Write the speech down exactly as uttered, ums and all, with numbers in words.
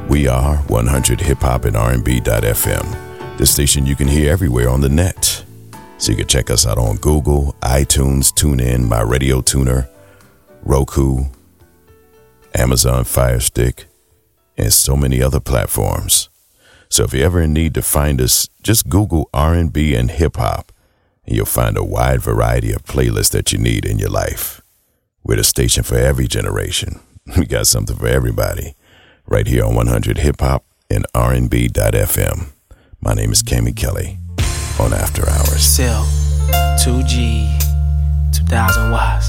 We are one hundred hip hop and R and B dot F M, the station you can hear everywhere on the net. So you can check us out on Google, iTunes, TuneIn, My Radio Tuner, Roku, Amazon Fire Stick, and so many other platforms. So if you're ever in need to find us, just Google R and B and hip hop, and you'll find a wide variety of playlists that you need in your life. We're the station for every generation. We got something for everybody. Right here on one hundred hip hop and R and B dot F M. My name is Cammy Kelly on After Hours. Cell, two G, two thousand watts.